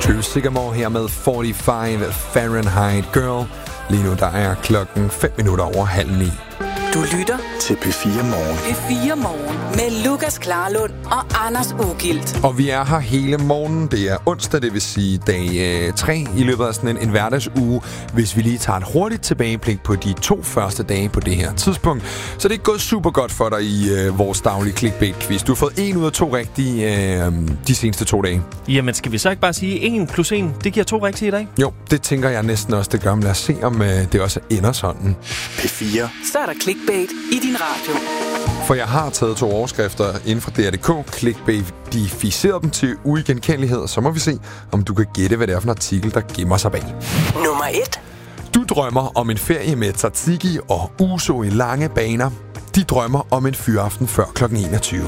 Sycamore her med 45 Fahrenheit Girl. Lige nu der er klokken 9:05. Du lytter til P4 Morgen. P4 Morgen med Lukas Klarlund og Anders Ugilt. Og vi er her hele morgen. Det er onsdag, det vil sige dag 3 i løbet af sådan en hverdagsuge. Hvis vi lige tager et hurtigt tilbageblik på de 2 første dage på det her tidspunkt, så det er ikke gået super godt for dig i vores daglige clickbait-quiz. Du har fået 1 ud af 2 rigtige de seneste 2 dage. Jamen, skal vi så ikke bare sige 1 + 1? Det giver 2 rigtige i dag? Jo, det tænker jeg næsten også, det gør. Men lad os se, om det også ender sådan. P4. Så er der clickbait i din radio. For jeg har taget 2 overskrifter inden for DR.dk, clickbaitificeret dem til uigenkendelighed, så må vi se, om du kan gætte, hvad det er for en artikel, der gemmer sig bag. Nummer 1. Du drømmer om en ferie med tzatziki og uso i lange baner. De drømmer om en fyraften før kl. 21.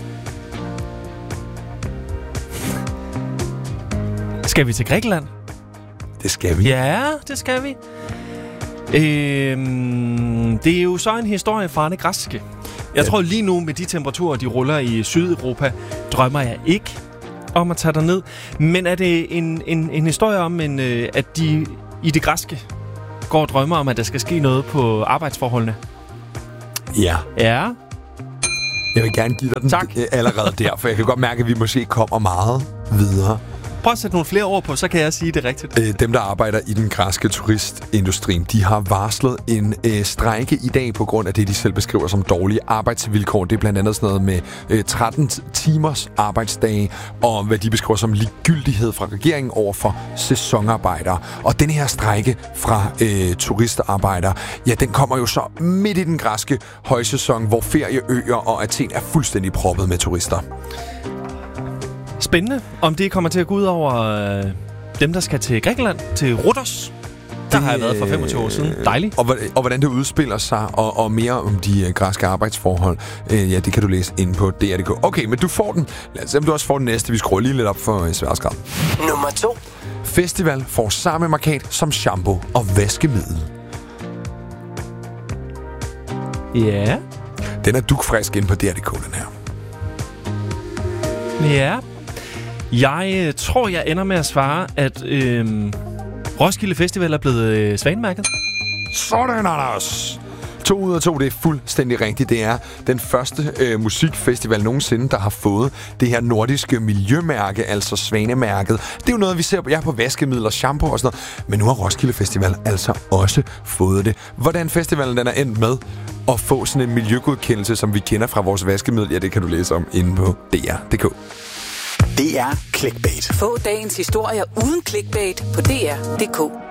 Skal vi til Grækenland? Det skal vi. Ja, det skal vi. Det er jo så en historie fra det græske. Jeg tror lige nu, med de temperaturer, de ruller i Sydeuropa, drømmer jeg ikke om at tage derned. Men er det en historie om, at de i det græske går og drømmer om, at der skal ske noget på arbejdsforholdene? Ja. Ja. Jeg vil gerne give dig den allerede der, for jeg kan godt mærke, at vi måske kommer meget videre. Prøv at sætte nogle flere ord på, så kan jeg sige det rigtigt. Dem, der arbejder i den græske turistindustrien, de har varslet en strejke i dag på grund af det, de selv beskriver som dårlige arbejdsvilkår. Det er blandt andet sådan noget med 13 timers arbejdsdage, og hvad de beskriver som ligegyldighed fra regeringen over for sæsonarbejdere. Og den her strejke fra turistarbejdere, ja, den kommer jo så midt i den græske højsæson, hvor ferieøer og Athen er fuldstændig proppet med turister. Spændende, om det kommer til at gå ud over dem, der skal til Grækenland, til Rhodos. Der har jeg været for 25 år siden. Dejligt. Og hvordan det udspiller sig, og mere om de græske arbejdsforhold, ja, det kan du læse inde på DR.dk. Okay, men du får den. Lad os se, om du også får den næste. Vi skruer lige lidt op for sværhedsgraden. Nummer 2. Festival får samme markat som shampoo og vaskemiddel. Ja. Den er dugfrisk inde på DR.dk, den her. Ja. Jeg tror, jeg ender med at svare, at Roskilde Festival er blevet svanemærket. Sådan, Anders! 2 ud af 2, det er fuldstændig rigtigt. Det er den første musikfestival nogensinde, der har fået det her nordiske miljømærke, altså svanemærket. Det er jo noget, vi ser på vaskemidler, shampoo og sådan noget. Men nu har Roskilde Festival altså også fået det. Hvordan festivalen den er endt med at få sådan en miljøgodkendelse, som vi kender fra vores vaskemiddel, ja, det kan du læse om inde på DR.dk. Det er Clickbait. Få dagens historier uden clickbait på DR.dk.